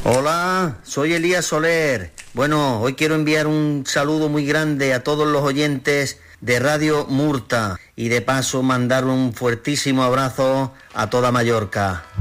Hola, soy Elías Soler. Bueno, hoy quiero enviar un saludo muy grande a todos los oyentes de Radio Murta y de paso mandar un fuertísimo abrazo a toda Mallorca.